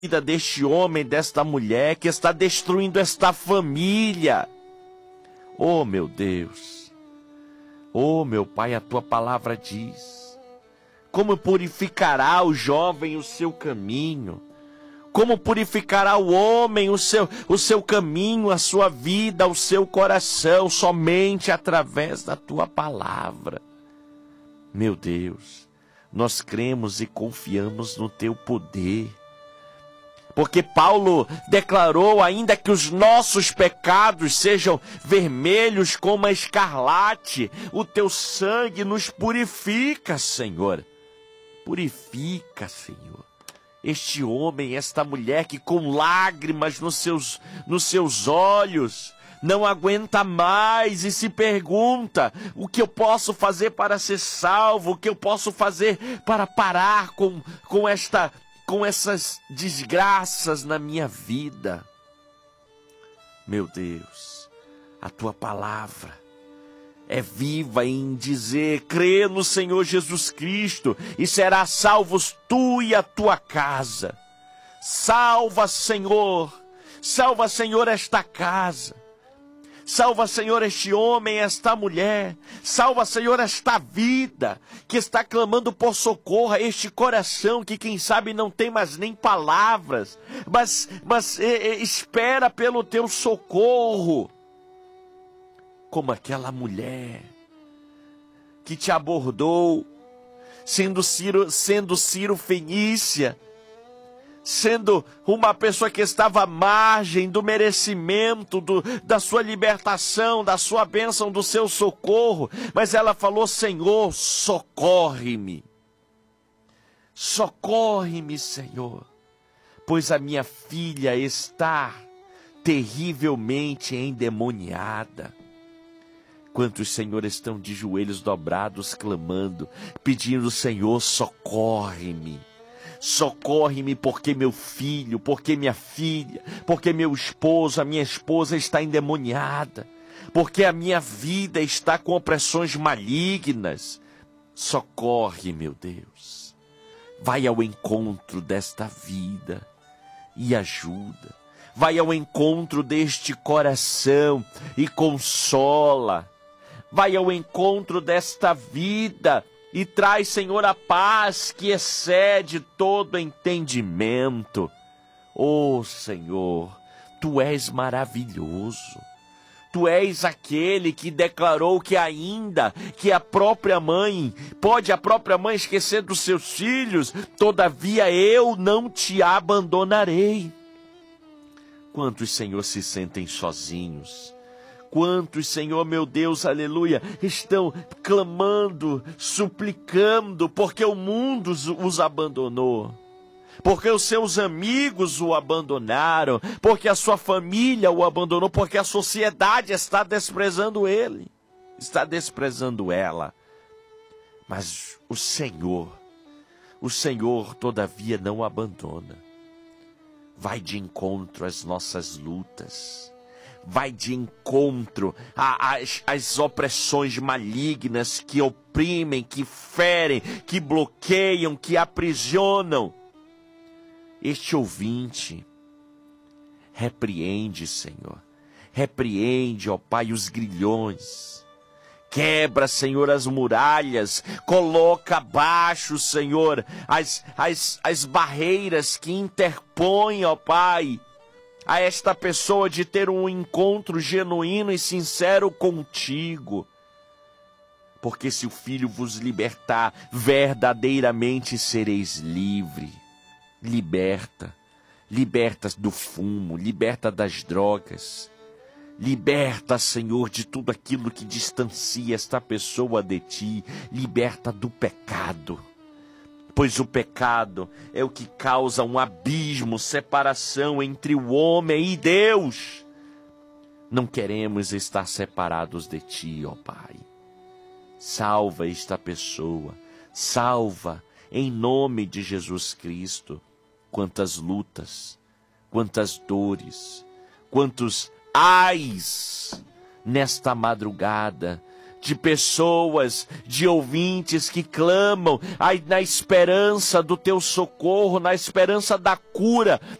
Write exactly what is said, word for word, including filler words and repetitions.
vida deste homem, desta mulher, que está destruindo esta família. Oh, meu Deus. Oh, meu Pai, a tua palavra diz: como purificará o jovem o seu caminho? Como purificará o homem o seu, o seu caminho, a sua vida, o seu coração? Somente através da tua palavra. Meu Deus, nós cremos e confiamos no teu poder. Porque Paulo declarou: ainda que os nossos pecados sejam vermelhos como a escarlate, o teu sangue nos purifica, Senhor. Purifica, Senhor, este homem, esta mulher que com lágrimas nos seus, nos seus olhos não aguenta mais e se pergunta: o que eu posso fazer para ser salvo? O que eu posso fazer para parar com, com, esta, com essas desgraças na minha vida? Meu Deus, a tua palavra é viva em dizer: crê no Senhor Jesus Cristo e serás salvos tu e a tua casa. Salva, Senhor, salva, Senhor, esta casa. Salva, Senhor, este homem, esta mulher. Salva, Senhor, esta vida que está clamando por socorro, este coração que, quem sabe, não tem mais nem palavras, mas, mas é, é, espera pelo teu socorro. Como aquela mulher que te abordou, sendo Ciro, sendo Ciro Fenícia, sendo uma pessoa que estava à margem do merecimento, do, da sua libertação, da sua bênção, do seu socorro, mas ela falou: Senhor, socorre-me, socorre-me, Senhor, pois a minha filha está terrivelmente endemoniada. Quantos, Senhor, estão de joelhos dobrados, clamando, pedindo: Senhor, socorre-me. Socorre-me porque meu filho, porque minha filha, porque meu esposo, a minha esposa está endemoniada, porque a minha vida está com opressões malignas. Socorre, meu Deus. Vai ao encontro desta vida e ajuda. Vai ao encontro deste coração e consola. Vai ao encontro desta vida e traz, Senhor, a paz que excede todo entendimento. Oh, Senhor, Tu és maravilhoso. Tu és aquele que declarou que ainda que a própria mãe, pode a própria mãe esquecer dos seus filhos, todavia eu não te abandonarei. Quantos, Senhor, se sentem sozinhos? Quantos, Senhor, meu Deus, aleluia, estão clamando, suplicando, porque o mundo os abandonou, porque os seus amigos o abandonaram, porque a sua família o abandonou, porque a sociedade está desprezando ele, está desprezando ela. Mas o Senhor, o Senhor, todavia, não o abandona. Vai de encontro às nossas lutas. Vai de encontro às, às opressões malignas que oprimem, que ferem, que bloqueiam, que aprisionam. Este ouvinte, repreende, Senhor. Repreende, ó Pai, os grilhões. Quebra, Senhor, as muralhas. Coloca abaixo, Senhor, as, as, as barreiras que interpõem, ó Pai, a esta pessoa de ter um encontro genuíno e sincero contigo. Porque se o Filho vos libertar, verdadeiramente sereis livre. Liberta, liberta do fumo, liberta das drogas. Liberta, Senhor, de tudo aquilo que distancia esta pessoa de ti. Liberta do pecado. Pois o pecado é o que causa um abismo, separação entre o homem e Deus. Não queremos estar separados de Ti, ó Pai. Salva esta pessoa, salva em nome de Jesus Cristo. Quantas lutas, quantas dores, quantos ais nesta madrugada de pessoas, de ouvintes que clamam ai, na esperança do teu socorro, na esperança da cura,